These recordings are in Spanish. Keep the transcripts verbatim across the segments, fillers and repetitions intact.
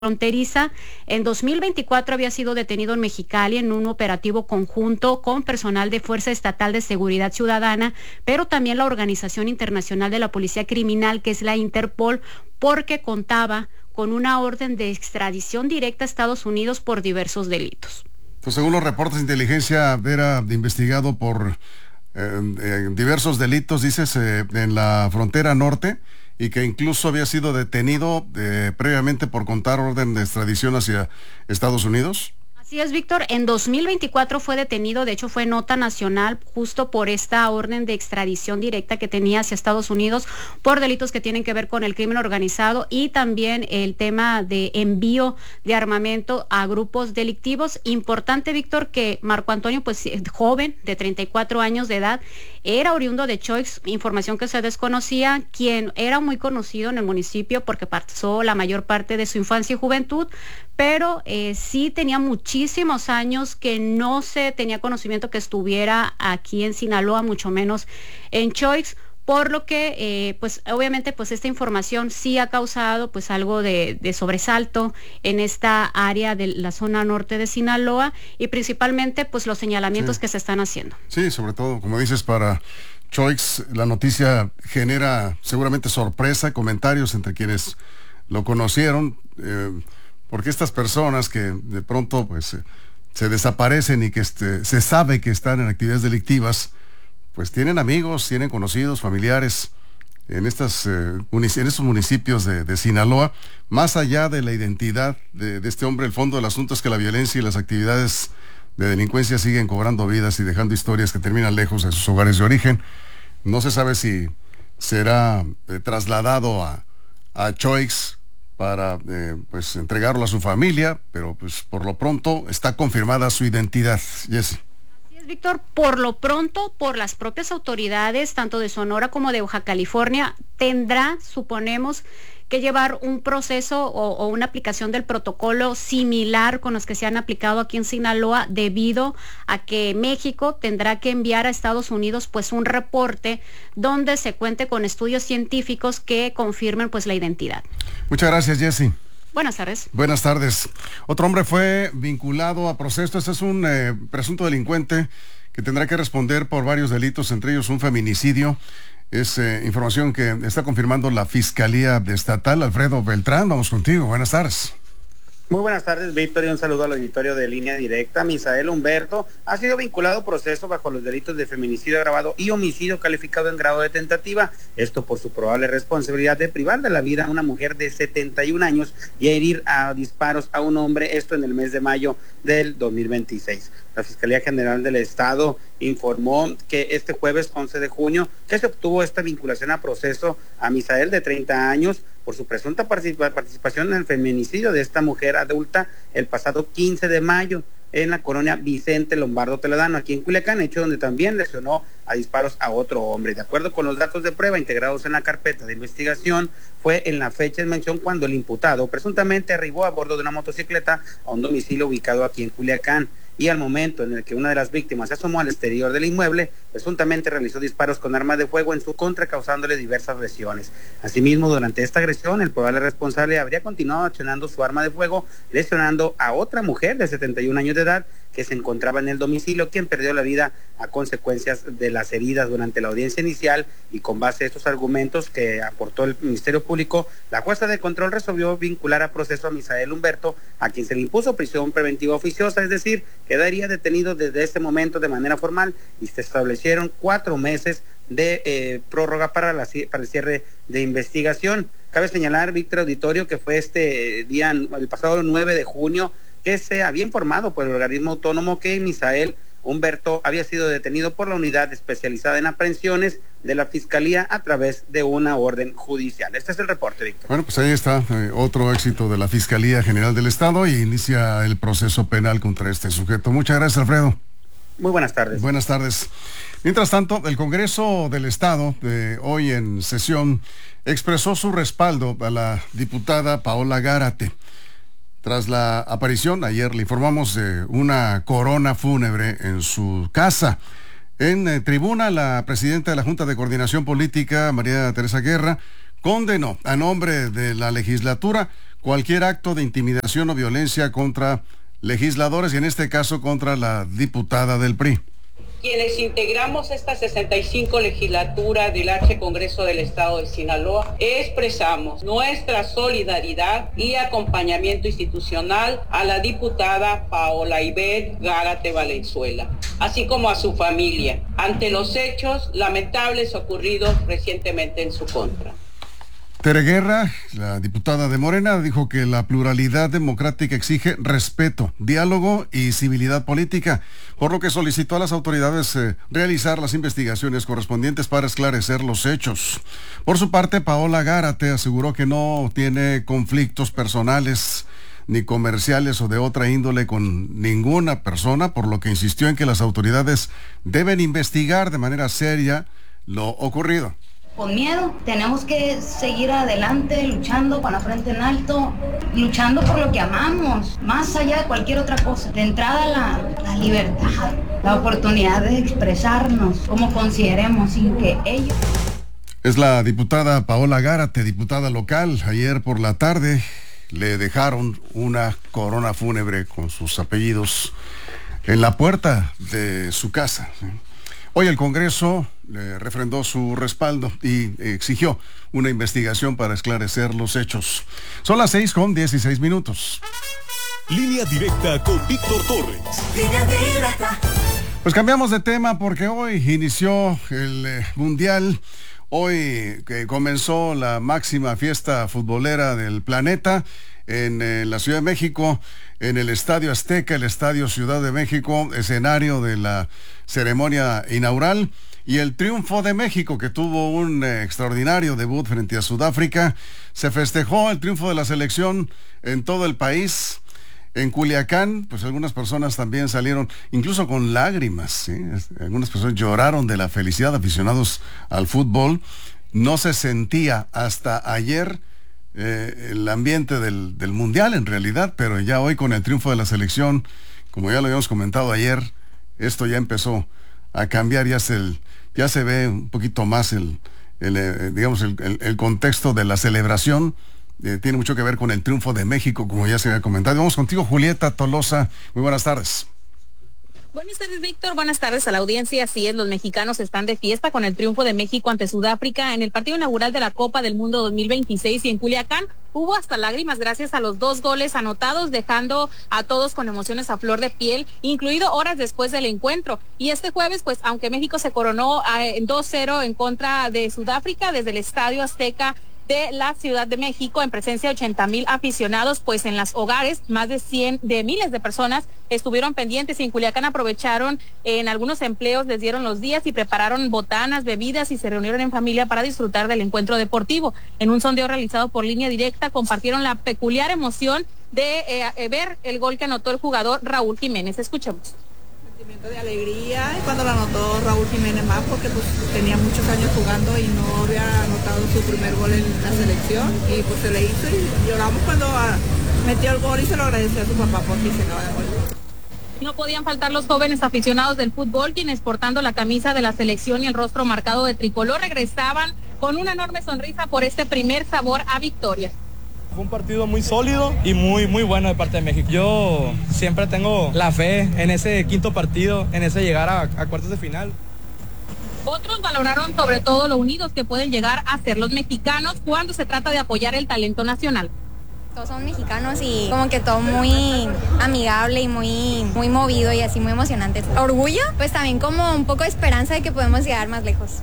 fronteriza. En dos mil veinticuatro había sido detenido en Mexicali en un operativo conjunto con personal de Fuerza Estatal de Seguridad Ciudadana, pero también la Organización Internacional de la Policía Criminal, que es la Interpol, porque contaba con una orden de extradición directa a Estados Unidos por diversos delitos. Pues según los reportes de inteligencia, era investigado por eh, eh, diversos delitos, dices, eh, en la frontera norte, y que incluso había sido detenido eh, previamente por contar orden de extradición hacia Estados Unidos. Así es, Víctor. En dos mil veinticuatro fue detenido, de hecho fue nota nacional justo por esta orden de extradición directa que tenía hacia Estados Unidos por delitos que tienen que ver con el crimen organizado y también el tema de envío de armamento a grupos delictivos. Importante, Víctor, que Marco Antonio, pues joven, de treinta y cuatro años de edad, era oriundo de Choix, información que se desconocía, quien era muy conocido en el municipio porque pasó la mayor parte de su infancia y juventud, pero eh, sí tenía muchísimos años que no se tenía conocimiento que estuviera aquí en Sinaloa, mucho menos en Choix, por lo que eh, pues obviamente pues esta información sí ha causado pues algo de, de sobresalto en esta área de la zona norte de Sinaloa y principalmente pues los señalamientos sí. que se están haciendo. Sí, sobre todo, como dices, para Choix la noticia genera seguramente sorpresa, comentarios entre quienes lo conocieron, eh, porque estas personas que de pronto pues se desaparecen y que este, se sabe que están en actividades delictivas, pues tienen amigos, tienen conocidos, familiares en, estas, eh, en estos municipios de, de Sinaloa. Más allá de la identidad de, de este hombre, el fondo del asunto es que la violencia y las actividades de delincuencia siguen cobrando vidas y dejando historias que terminan lejos de sus hogares de origen. No se sabe si será eh, trasladado a, a Choix para eh, pues entregarlo a su familia, pero pues por lo pronto está confirmada su identidad. Jessy. Víctor, por lo pronto, por las propias autoridades, tanto de Sonora como de Baja California, tendrá, suponemos, que llevar un proceso o, o una aplicación del protocolo similar con los que se han aplicado aquí en Sinaloa, debido a que México tendrá que enviar a Estados Unidos pues un reporte donde se cuente con estudios científicos que confirmen pues la identidad. Muchas gracias, Jessy. Buenas tardes. Buenas tardes. Otro hombre fue vinculado a proceso. Este es un eh, presunto delincuente que tendrá que responder por varios delitos, entre ellos un feminicidio. Es eh, información que está confirmando la Fiscalía Estatal. Alfredo Beltrán, vamos contigo. Buenas tardes. Muy buenas tardes, Víctor, y un saludo al auditorio de Línea Directa. Misael Humberto ha sido vinculado a proceso bajo los delitos de feminicidio agravado y homicidio calificado en grado de tentativa. Esto por su probable responsabilidad de privar de la vida a una mujer de setenta y un años y herir a disparos a un hombre, esto en el mes de mayo del dos mil veintiséis. La Fiscalía General del Estado informó que este jueves once de junio que se obtuvo esta vinculación a proceso a Misael, de treinta años, por su presunta participación en el feminicidio de esta mujer adulta el pasado quince de mayo en la colonia Vicente Lombardo Toledano, aquí en Culiacán, hecho donde también lesionó a disparos a otro hombre. De acuerdo con los datos de prueba integrados en la carpeta de investigación, fue en la fecha en mención cuando el imputado presuntamente arribó a bordo de una motocicleta a un domicilio ubicado aquí en Culiacán, y al momento en el que una de las víctimas se asomó al exterior del inmueble, presuntamente realizó disparos con arma de fuego en su contra, causándole diversas lesiones. Asimismo, durante esta agresión, el probable responsable habría continuado accionando su arma de fuego, lesionando a otra mujer de setenta y un años de edad que se encontraba en el domicilio, quien perdió la vida a consecuencias de las heridas durante la audiencia inicial. Y con base a estos argumentos que aportó el Ministerio Público, la jueza de control resolvió vincular a proceso a Misael Humberto, a quien se le impuso prisión preventiva oficiosa, es decir, quedaría detenido desde este momento de manera formal, y se establecieron cuatro meses de eh, prórroga para, la, para el cierre de investigación. Cabe señalar, Víctor, auditorio, que fue este día, el pasado nueve de junio, que se había informado por el organismo autónomo que Misael Humberto había sido detenido por la unidad especializada en aprehensiones de la Fiscalía a través de una orden judicial. Este es el reporte, Víctor. Bueno, pues ahí está eh, otro éxito de la Fiscalía General del Estado, y inicia el proceso penal contra este sujeto. Muchas gracias, Alfredo. Muy buenas tardes. Buenas tardes. Mientras tanto, el Congreso del Estado, eh, hoy en sesión, expresó su respaldo a la diputada Paola Gárate. Tras la aparición, ayer le informamos, de una corona fúnebre en su casa. En eh, tribuna, la presidenta de la Junta de Coordinación Política, María Teresa Guerra, condenó a nombre de la legislatura cualquier acto de intimidación o violencia contra legisladores y en este caso contra la diputada del P R I. Quienes integramos esta sesenta y cinco legislatura del H Congreso del Estado de Sinaloa, expresamos nuestra solidaridad y acompañamiento institucional a la diputada Paola Ivette Gárate Valenzuela, así como a su familia, ante los hechos lamentables ocurridos recientemente en su contra. Tere Guerra, la diputada de Morena, dijo que la pluralidad democrática exige respeto, diálogo y civilidad política, por lo que solicitó a las autoridades eh, realizar las investigaciones correspondientes para esclarecer los hechos. Por su parte, Paola Gárate aseguró que no tiene conflictos personales ni comerciales o de otra índole con ninguna persona, por lo que insistió en que las autoridades deben investigar de manera seria lo ocurrido. Con miedo, tenemos que seguir adelante, luchando con la frente en alto, luchando por lo que amamos, más allá de cualquier otra cosa. De entrada la, la libertad, la oportunidad de expresarnos como consideremos, sin que ellos... Es la diputada Paola Gárate, diputada local. Ayer por la tarde le dejaron una corona fúnebre con sus apellidos en la puerta de su casa. Hoy el Congreso le refrendó su respaldo y exigió una investigación para esclarecer los hechos. Son las seis con dieciséis minutos. Línea directa con Víctor Torres. Línea directa. Pues cambiamos de tema porque hoy inició el eh, Mundial. Hoy que comenzó la máxima fiesta futbolera del planeta en eh, la Ciudad de México, en el Estadio Azteca, el Estadio Ciudad de México, escenario de la ceremonia inaugural, y el triunfo de México, que tuvo un eh, extraordinario debut frente a Sudáfrica. Se festejó el triunfo de la selección en todo el país. En Culiacán, pues algunas personas también salieron, incluso con lágrimas, ¿sí? Algunas personas lloraron de la felicidad, aficionados al fútbol. No se sentía hasta ayer eh, el ambiente del, del Mundial en realidad, pero ya hoy con el triunfo de la selección, como ya lo habíamos comentado ayer, esto ya empezó a cambiar, ya se, ya se ve un poquito más el, el eh, digamos, el, el, el contexto de la celebración. Eh, tiene mucho que ver con el triunfo de México, como ya se había comentado. Vamos contigo, Julieta Tolosa. Muy buenas tardes. Buenas tardes, Víctor. Buenas tardes a la audiencia. Así es, los mexicanos están de fiesta con el triunfo de México ante Sudáfrica en el partido inaugural de la Copa del Mundo dos mil veintiséis, y en Culiacán hubo hasta lágrimas gracias a los dos goles anotados, dejando a todos con emociones a flor de piel, incluido horas después del encuentro. Y este jueves, pues, aunque México se coronó en dos cero en contra de Sudáfrica desde el Estadio Azteca de la Ciudad de México, en presencia de ochenta mil aficionados, pues en los hogares más de cien de miles de personas estuvieron pendientes, y en Culiacán aprovecharon en algunos empleos, les dieron los días y prepararon botanas, bebidas, y se reunieron en familia para disfrutar del encuentro deportivo. En un sondeo realizado por Línea Directa compartieron la peculiar emoción de eh, ver el gol que anotó el jugador Raúl Jiménez. Escuchemos. De alegría cuando lo anotó Raúl Jiménez más, porque pues tenía muchos años jugando y no había anotado su primer gol en la selección, y pues se le hizo y lloramos cuando uh, metió el gol, y se lo agradeció a su papá porque se acaba de gol. No podían faltar los jóvenes aficionados del fútbol, quienes portando la camisa de la selección y el rostro marcado de tricolor regresaban con una enorme sonrisa por este primer sabor a victoria. Fue un partido muy sólido y muy muy bueno de parte de México. Yo siempre tengo la fe en ese quinto partido, en ese llegar a, a cuartos de final. Otros valoraron sobre todo lo unidos que pueden llegar a ser los mexicanos cuando se trata de apoyar el talento nacional. Todos son mexicanos y como que todo muy amigable y muy, muy movido y así muy emocionante. Orgullo, pues también como un poco de esperanza de que podemos llegar más lejos.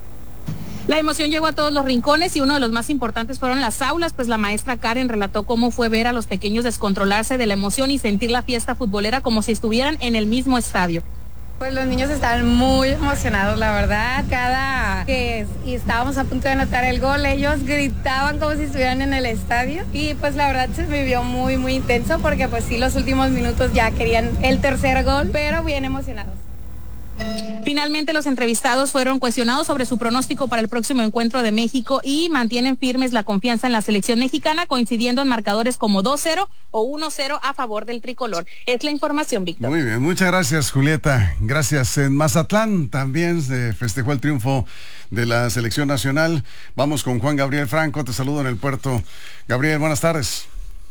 La emoción llegó a todos los rincones, y uno de los más importantes fueron las aulas, pues la maestra Karen relató cómo fue ver a los pequeños descontrolarse de la emoción y sentir la fiesta futbolera como si estuvieran en el mismo estadio. Pues los niños estaban muy emocionados, la verdad. Cada que y estábamos a punto de anotar el gol, ellos gritaban como si estuvieran en el estadio, y pues la verdad se vivió muy muy intenso, porque pues sí, los últimos minutos ya querían el tercer gol, pero bien emocionados. Finalmente, los entrevistados fueron cuestionados sobre su pronóstico para el próximo encuentro de México y mantienen firmes la confianza en la selección mexicana, coincidiendo en marcadores como dos cero o uno cero a favor del tricolor. Es la información, Víctor. Muy bien, muchas gracias, Julieta. Gracias. En Mazatlán también se festejó el triunfo de la selección nacional. Vamos con Juan Gabriel Franco, te saludo en el puerto. Gabriel, buenas tardes.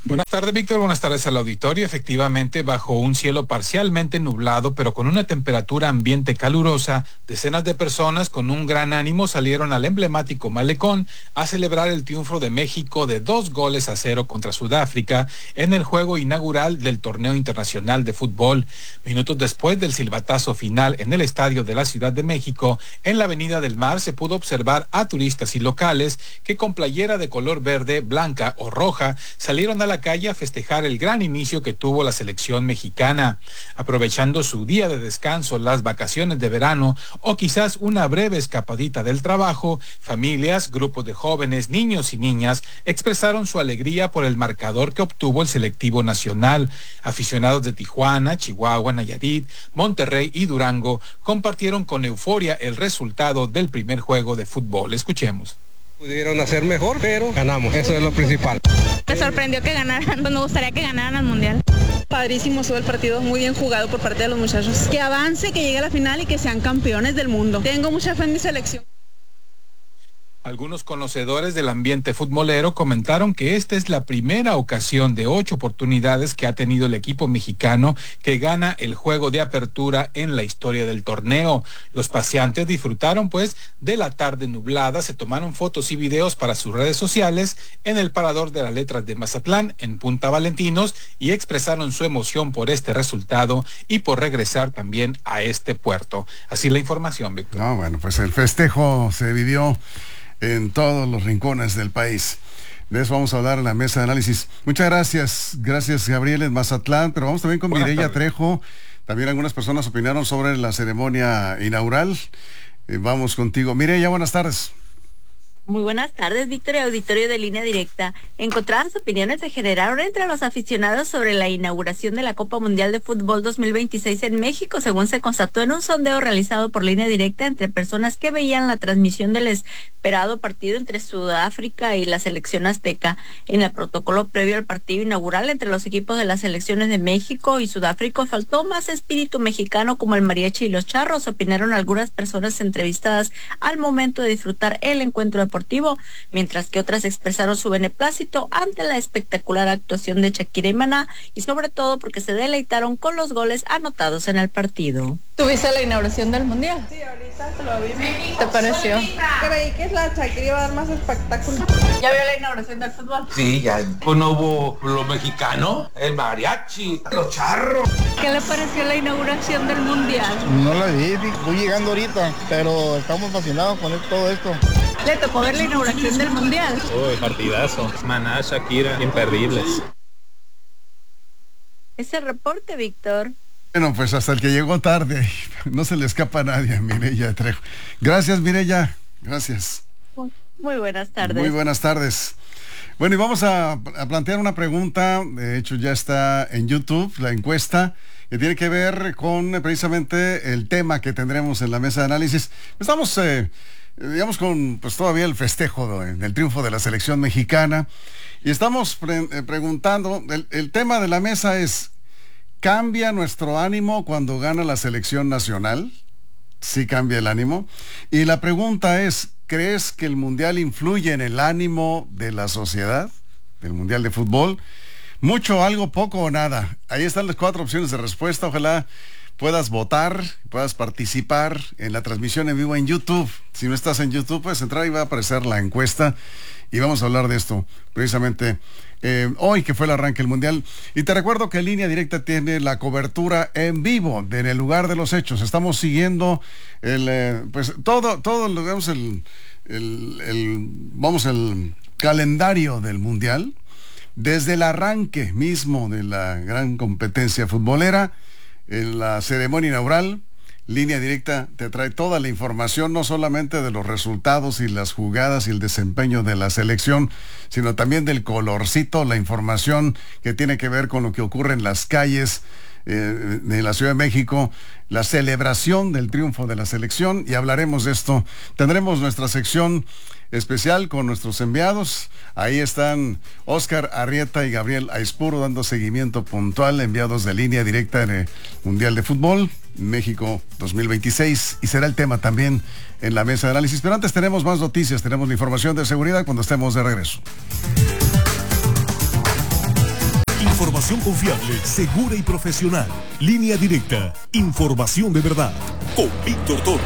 Buenas tardes, Víctor. Buenas tardes al auditorio. Efectivamente, bajo un cielo parcialmente nublado, pero con una temperatura ambiente calurosa, decenas de personas con un gran ánimo salieron al emblemático malecón a celebrar el triunfo de México de dos goles a cero contra Sudáfrica en el juego inaugural del torneo internacional de fútbol. Minutos después del silbatazo final en el estadio de la Ciudad de México, en la Avenida del Mar se pudo observar a turistas y locales que con playera de color verde, blanca o roja salieron a la calle a festejar el gran inicio que tuvo la selección mexicana. Aprovechando su día de descanso, las vacaciones de verano o quizás una breve escapadita del trabajo, familias, grupos de jóvenes, niños y niñas expresaron su alegría por el marcador que obtuvo el selectivo nacional. Aficionados de Tijuana, Chihuahua, Nayarit, Monterrey y Durango compartieron con euforia el resultado del primer juego de fútbol. Escuchemos. Pudieron hacer mejor, pero ganamos, eso es lo principal. Me sorprendió que ganaran, pues me gustaría que ganaran al Mundial. Padrísimo estuvo el partido, muy bien jugado por parte de los muchachos. Que avance, que llegue a la final y que sean campeones del mundo. Tengo mucha fe en mi selección. Algunos conocedores del ambiente futbolero comentaron que esta es la primera ocasión de ocho oportunidades que ha tenido el equipo mexicano que gana el juego de apertura en la historia del torneo. Los paseantes disfrutaron pues de la tarde nublada, se tomaron fotos y videos para sus redes sociales en el parador de las Letras de Mazatlán, en Punta Valentinos, y expresaron su emoción por este resultado y por regresar también a este puerto. Así la información, Víctor. No, bueno, pues el festejo se vivió en todos los rincones del país. De eso vamos a hablar en la mesa de análisis. Muchas gracias, gracias Gabriel en Mazatlán, pero vamos también con Mireya Trejo. También algunas personas opinaron sobre la ceremonia inaugural. Eh, vamos contigo. Mireya, buenas tardes. Muy buenas tardes, Víctor y auditorio de Línea Directa. Encontradas opiniones se generaron entre los aficionados sobre la inauguración de la Copa Mundial de Fútbol dos mil veintiséis en México, según se constató en un sondeo realizado por Línea Directa entre personas que veían la transmisión del esperado partido entre Sudáfrica y la selección azteca. En el protocolo previo al partido inaugural entre los equipos de las selecciones de México y Sudáfrica faltó más espíritu mexicano como el mariachi y los charros, opinaron algunas personas entrevistadas al momento de disfrutar el encuentro de deportivo, mientras que otras expresaron su beneplácito ante la espectacular actuación de Shakira y Maná y sobre todo porque se deleitaron con los goles anotados en el partido. ¿Tuviste la inauguración del Mundial? Sí, ahorita te lo vi. ¿Te pareció? Creí que la Shakira iba a dar más espectáculo. ¿Ya vio la inauguración del fútbol? Sí, ya. Pues no hubo lo mexicano, el mariachi, los charros. ¿Qué le pareció la inauguración del Mundial? No la vi, voy llegando ahorita, pero estamos fascinados con todo esto. ¿Le tocó ver la inauguración del Mundial? Uy, partidazo. Maná, Shakira, imperdibles. Ese reporte, Víctor. Bueno, pues hasta el que llegó tarde, no se le escapa a nadie, Mireya Trejo. Gracias, Mireya, gracias. Muy buenas tardes. Muy buenas tardes. Bueno, y vamos a, a plantear una pregunta, de hecho ya está en YouTube, la encuesta, que tiene que ver con eh, precisamente el tema que tendremos en la mesa de análisis. Estamos, eh, digamos, con pues todavía el festejo de, del triunfo de la selección mexicana, y estamos pre eh, preguntando, el, el tema de la mesa es, ¿cambia nuestro ánimo cuando gana la selección nacional? Sí cambia el ánimo. Y la pregunta es, ¿crees que el Mundial influye en el ánimo de la sociedad? ¿Del Mundial de Fútbol? ¿Mucho, algo, poco o nada? Ahí están las cuatro opciones de respuesta. Ojalá puedas votar, puedas participar en la transmisión en vivo en YouTube. Si no estás en YouTube, puedes entrar y va a aparecer la encuesta. Y vamos a hablar de esto precisamente eh, hoy, que fue el arranque del Mundial. Y te recuerdo que Línea Directa tiene la cobertura en vivo de en el lugar de los hechos. Estamos siguiendo el, eh, pues todo, todo, digamos, el, el, el, vamos, el calendario del Mundial, desde el arranque mismo de la gran competencia futbolera, en la ceremonia inaugural. Línea Directa te trae toda la información, no solamente de los resultados y las jugadas y el desempeño de la selección, sino también del colorcito, la información que tiene que ver con lo que ocurre en las calles eh, de la Ciudad de México, la celebración del triunfo de la selección, y hablaremos de esto. Tendremos nuestra sección especial con nuestros enviados. Ahí están Óscar Arrieta y Gabriel Aispuro dando seguimiento puntual, enviados de Línea Directa en el Mundial de Fútbol México dos mil veintiséis, y será el tema también en la mesa de análisis. Pero antes tenemos más noticias, tenemos la información de seguridad cuando estemos de regreso. Información confiable, segura y profesional. Línea Directa. Información de verdad. Con Víctor Torres.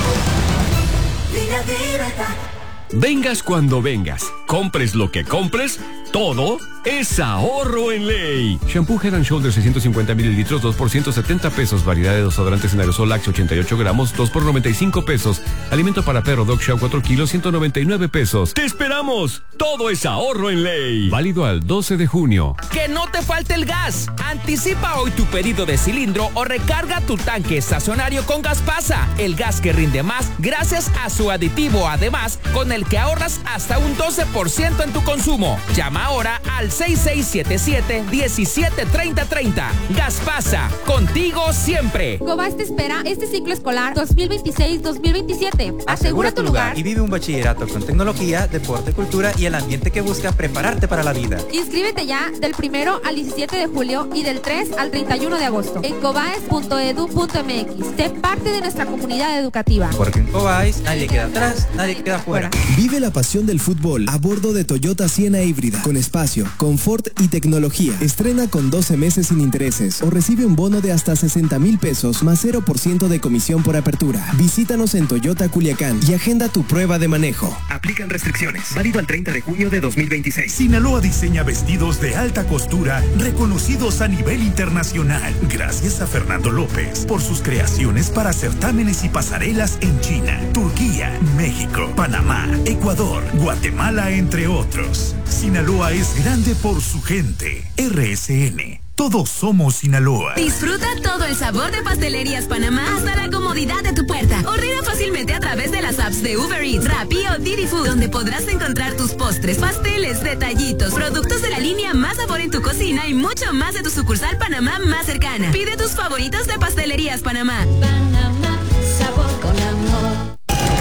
Línea Directa. Vengas cuando vengas, compres lo que compres, todo es ahorro en ley. Shampoo Head and Shoulders seiscientos cincuenta mililitros, dos por ciento setenta pesos. Variedad de desodorantes en aerosol Axe ochenta y ocho gramos, dos por noventa y cinco pesos. Alimento para perro Dog Chow cuatro kilos, ciento noventa y nueve pesos. ¡Te esperamos! Todo es ahorro en ley. Válido al doce de junio. Que no te falte el gas. Anticipa hoy tu pedido de cilindro o recarga tu tanque estacionario con Gaspasa. El gas que rinde más gracias a su aditivo, además, con el que ahorras hasta un doce por ciento en tu consumo. Llama ahora al seis seis siete siete, diecisiete treinta treinta. Gaspasa, contigo siempre. Cobas te espera este ciclo escolar dos mil veintiséis dos mil veintisiete. Asegura tu lugar y vive un bachillerato con tecnología, deporte, cultura y el ambiente que busca prepararte para la vida. Inscríbete ya del primero al diecisiete de julio y del tres al treinta y uno de agosto en cobaes punto edu punto eme equis. Sé parte de nuestra comunidad educativa. Porque en Cobaes nadie queda atrás, nadie queda fuera. Vive la pasión del fútbol a bordo de Toyota Siena híbrida, con espacio, confort y tecnología. Estrena con doce meses sin intereses o recibe un bono de hasta sesenta mil pesos más cero por ciento de comisión por apertura. Visítanos en Toyota Culiacán y agenda tu prueba de manejo. Aplican restricciones. Válido al treinta de junio de dos mil veintiséis. Sinaloa diseña vestidos de alta costura reconocidos a nivel internacional. Gracias a Fernando López por sus creaciones para certámenes y pasarelas en China, Turquía, México, Panamá, Ecuador, Guatemala, entre otros. Sinaloa es grande por su gente. R S N. Todos somos Sinaloa. Disfruta todo el sabor de Pastelerías Panamá hasta la comodidad de tu puerta. Ordena fácilmente a través de las apps de Uber Eats, Rappi o Didi Food, donde podrás encontrar tus postres, pasteles, detallitos, productos de la línea Más Sabor en tu cocina y mucho más de tu sucursal Panamá más cercana. Pide tus favoritos de Pastelerías Panamá. Panamá, sabor con amor.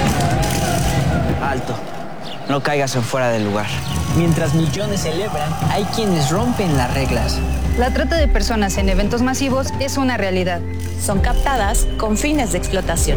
Alto. No caigas en fuera del lugar. Mientras millones celebran, hay quienes rompen las reglas. La trata de personas en eventos masivos es una realidad. Son captadas con fines de explotación.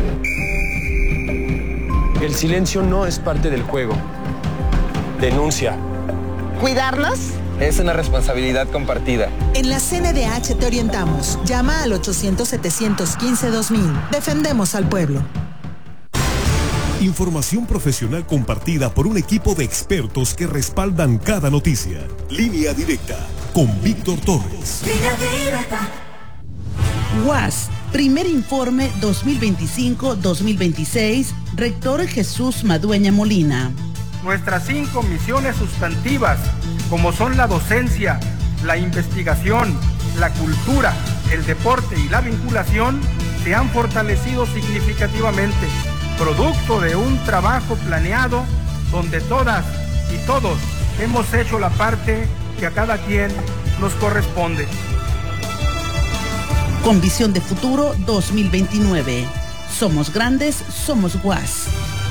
El silencio no es parte del juego. Denuncia. ¿Cuidarnos? Es una responsabilidad compartida. En la C N D H te orientamos. Llama al ochocientos, setecientos quince, dos mil. Defendemos al pueblo. Información profesional compartida por un equipo de expertos que respaldan cada noticia. Línea Directa con Víctor Torres. Línea Directa. U A S, primer informe dos mil veinticinco dos mil veintiséis, Rector Jesús Madueña Molina. Nuestras cinco misiones sustantivas, como son la docencia, la investigación, la cultura, el deporte y la vinculación, se han fortalecido significativamente, producto de un trabajo planeado donde todas y todos hemos hecho la parte que a cada quien nos corresponde. Con visión de futuro dos mil veintinueve. Somos grandes, somos U A S.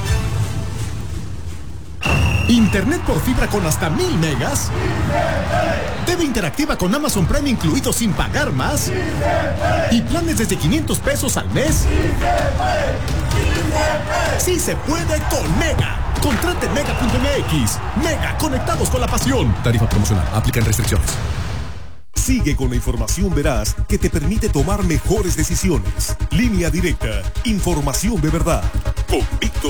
Internet por fibra con hasta mil megas. T V interactiva con Amazon Prime incluido sin pagar más. Y planes desde quinientos pesos al mes. Sí se puede con Mega. Contrate mega punto eme equis. Mega, conectados con la pasión. Tarifa promocional. Aplican restricciones. Sigue con la información veraz que te permite tomar mejores decisiones. Línea Directa. Información de verdad. Con Víctor